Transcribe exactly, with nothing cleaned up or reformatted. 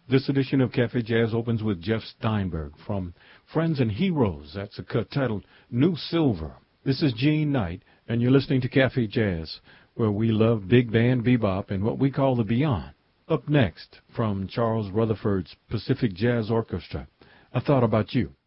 This edition of Cafe Jazz opens with Jeff Steinberg from Friends and Heroes. That's a cut titled New Silver. This is Gene Knight, and you're listening to Cafe Jazz, where we love big band bebop and what we call the beyond. Up next, from Charles Rutherford's Pacific Jazz Orchestra, I Thought About You.